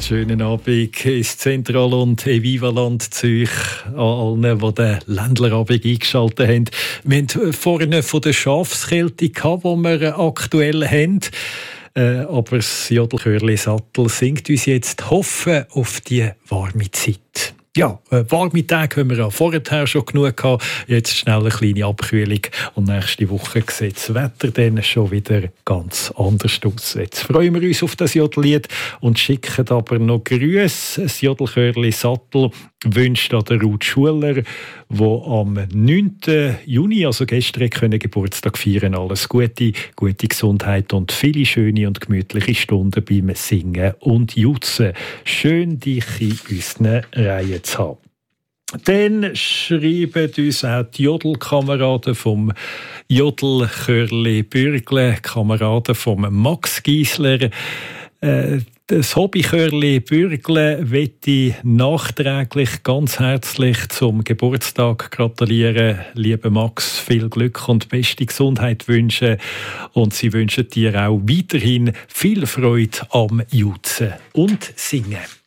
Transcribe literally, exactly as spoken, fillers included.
Schönen Abend ins Zentral- und Evivaland Zürich an allen, die den Ländlerabend eingeschaltet haben. Wir haben vorne von der Schafskälte gehabt, die wir aktuell haben. Äh, aber das Jodelchörli Sattel singt uns jetzt Hoffen auf die warme Zeit. Ja, äh, warme Tage haben wir ja vorher schon genug gehabt. Jetzt schnell eine kleine Abkühlung. Und nächste Woche sieht das Wetter dann schon wieder ganz anders aus. Jetzt freuen wir uns auf das Jodellied und schicken aber noch Grüße. Das Jodelchörli Sattel wünscht an der Ruth Schuler, der am neunten Juni, also gestern, können Geburtstag feiern. Alles Gute, gute Gesundheit und viele schöne und gemütliche Stunden beim Singen und Jutzen. Schön, dich in unseren Reihen zu haben. Dann schreiben uns auch die Jodelkameraden vom Jodelchörli Bürgle, Kameraden vom Max Giesler. Äh, Das Hobbychörli Bürgle möchte nachträglich ganz herzlich zum Geburtstag gratulieren. Lieber Max, viel Glück und beste Gesundheit wünschen. Und sie wünschen dir auch weiterhin viel Freude am Jutzen und Singen.